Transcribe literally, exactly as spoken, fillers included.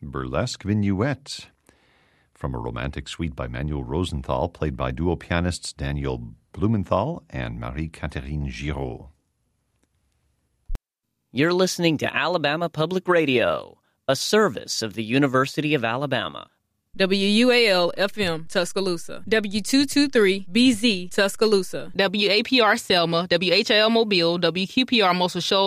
Burlesque Vignette, from a romantic suite by Manuel Rosenthal, played by duo pianists Daniel Blumenthal and Marie-Catherine Giraud. You're listening to Alabama Public Radio, a service of the University of Alabama. W U A L F M Tuscaloosa, W two twenty-three B Z Tuscaloosa, W A P R Selma, W H A L Mobile, W Q P R Muscle Shoals,